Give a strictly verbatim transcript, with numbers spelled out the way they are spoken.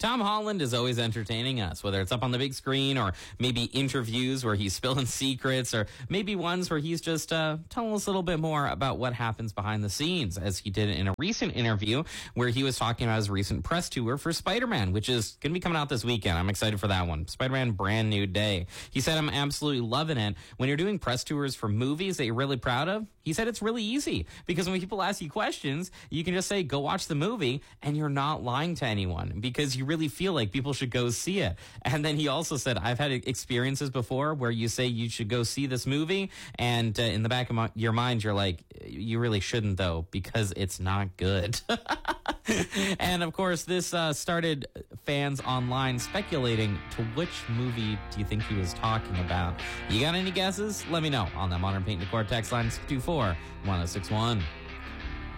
Tom Holland is always entertaining us, whether it's up on the big screen or maybe interviews where he's spilling secrets, or maybe ones where he's just uh, telling us a little bit more about what happens behind the scenes, as he did in a recent interview where he was talking about his recent press tour for Spider-Man, which is going to be coming out this weekend. I'm excited for that one. Spider-Man Brand New Day. He said, I'm absolutely loving it. When you're doing press tours for movies that you're really proud of, he said it's really easy because when people ask you questions, you can just say, go watch the movie, and you're not lying to anyone because you really feel like people should go see it. And then he also said, I've had experiences before where you say you should go see this movie, and uh, in the back of my, your mind, you're like, you really shouldn't though, because it's not good. And of course, this uh, started fans online speculating to which movie do you think he was talking about. You got any guesses? Let me know on the Modern Paint Decor text line six two four, one oh six one.